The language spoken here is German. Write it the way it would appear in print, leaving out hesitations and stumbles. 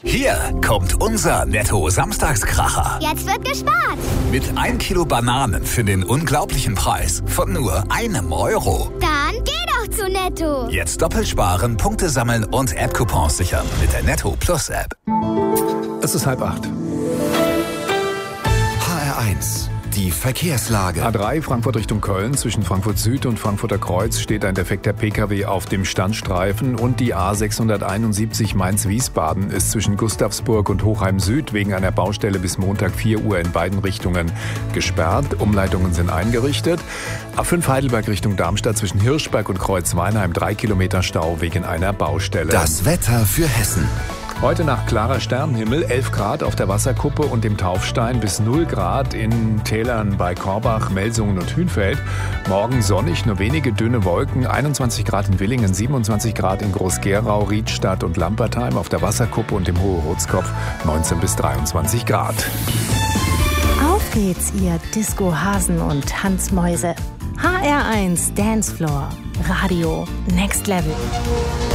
Hier kommt unser Netto-Samstagskracher. Jetzt wird gespart. Mit 1 Kilo Bananen für den unglaublichen Preis von nur €1. Dann geh doch zu Netto. Jetzt doppelt sparen, Punkte sammeln und App-Coupons sichern mit der Netto Plus App. Es ist 7:30. HR1, die Verkehrslage. A3 Frankfurt Richtung Köln. Zwischen Frankfurt Süd und Frankfurter Kreuz steht ein defekter Pkw auf dem Standstreifen. Und die A671 Mainz-Wiesbaden ist zwischen Gustavsburg und Hochheim Süd wegen einer Baustelle bis Montag 4 Uhr in beiden Richtungen gesperrt. Umleitungen sind eingerichtet. A5 Heidelberg Richtung Darmstadt zwischen Hirschberg und Kreuz-Weinheim 3 Kilometer Stau wegen einer Baustelle. Das Wetter für Hessen. Heute Nacht klarer Sternenhimmel, 11 Grad auf der Wasserkuppe und dem Taufstein, bis 0 Grad in Tälern bei Korbach, Melsungen und Hünfeld. Morgen sonnig, nur wenige dünne Wolken, 21 Grad in Willingen, 27 Grad in Groß-Gerau, Riedstadt und Lampertheim, auf der Wasserkuppe und dem Hohe-Rotskopf 19 bis 23 Grad. Auf geht's, ihr Disco-Hasen und Hansmäuse. HR1 Dancefloor. Radio Next Level.